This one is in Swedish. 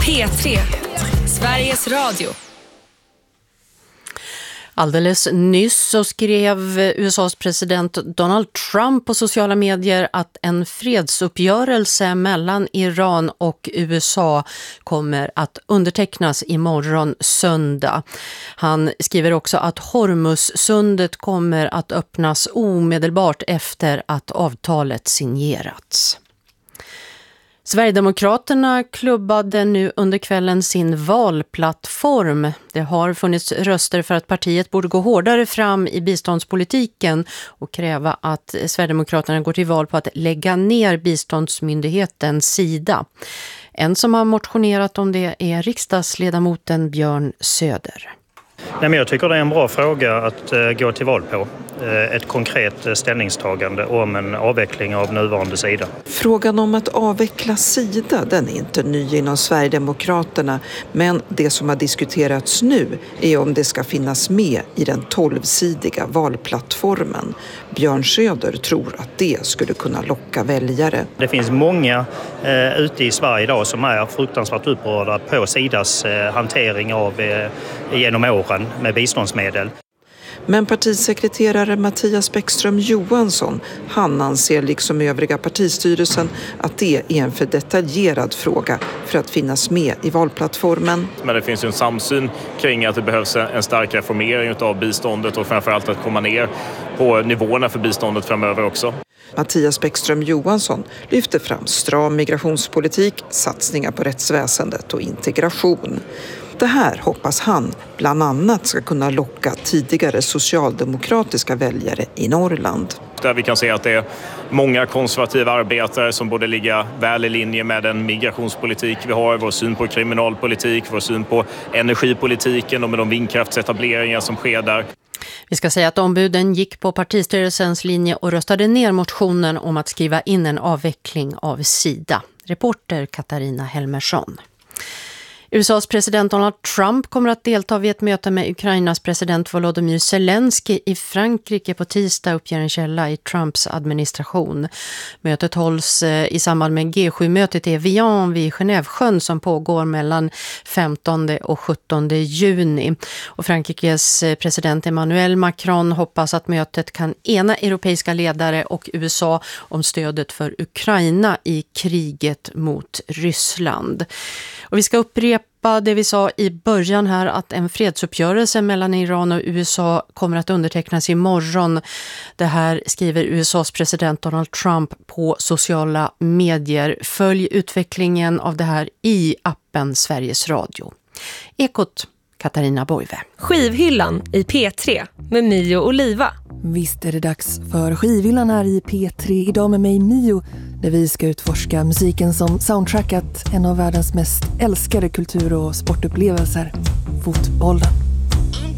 P3, Sveriges Radio. Alldeles nyss så skrev USAs president Donald Trump på sociala medier att en fredsuppgörelse mellan Iran och USA kommer att undertecknas imorgon söndag. Han skriver också att Hormuzsundet kommer att öppnas omedelbart efter att avtalet signerats. Sverigedemokraterna klubbade nu under kvällen sin valplattform. Det har funnits röster för att partiet borde gå hårdare fram i biståndspolitiken och kräva att Sverigedemokraterna går till val på att lägga ner biståndsmyndigheten Sida. En som har motionerat om det är riksdagsledamoten Björn Söder. Nej, men jag tycker det är en bra fråga att gå till val på. Ett konkret ställningstagande om en avveckling av nuvarande Sida. Frågan om att avveckla Sida, den är inte ny inom Sverigedemokraterna, men det som har diskuterats nu är om det ska finnas med i den 12-sidiga valplattformen. Björn Söder tror att det skulle kunna locka väljare. Det finns många ute i Sverige idag som är fruktansvärt upprörda på Sidas hantering av genom åren med biståndsmedel. Men partisekreterare Mattias Bäckström Johansson, han anser liksom övriga partistyrelsen att det är en för detaljerad fråga för att finnas med i valplattformen. Men det finns ju en samsyn kring att det behövs en stark reformering av biståndet och framförallt att komma ner på nivåerna för biståndet framöver också. Mattias Bäckström Johansson lyfter fram stram migrationspolitik, satsningar på rättsväsendet och integration. Det här hoppas han bland annat ska kunna locka tidigare socialdemokratiska väljare i Norrland. Där vi kan se att det är många konservativa arbetare som borde ligga väl i linje med den migrationspolitik vi har, vår syn på kriminalpolitik, vår syn på energipolitiken och med de vindkraftsetableringar som sker där. Vi ska säga att ombuden gick på partistyrelsens linje och röstade ner motionen om att skriva in en avveckling av Sida. Reporter Katarina Helmersson. USAs president Donald Trump kommer att delta vid ett möte med Ukrainas president Volodymyr Zelensky i Frankrike på tisdag, uppger en källa i Trumps administration. Mötet hålls i samband med G7-mötet i Evian vid Genèvesjön som pågår mellan 15 och 17 juni. Och Frankrikes president Emmanuel Macron hoppas att mötet kan ena europeiska ledare och USA om stödet för Ukraina i kriget mot Ryssland. Och vi ska upprepa det vi sa i början här, att en fredsuppgörelse mellan Iran och USA kommer att undertecknas imorgon. Det här skriver USAs president Donald Trump på sociala medier. Följ utvecklingen av det här i appen Sveriges Radio. Ekot, Katarina Boive. Skivhyllan i P3 med Mio Oliva. Visst är det dags för skivhyllan här i P3 idag med mig Mio, där vi ska utforska musiken som soundtrackat en av världens mest älskade kultur- och sportupplevelser, fotbollen.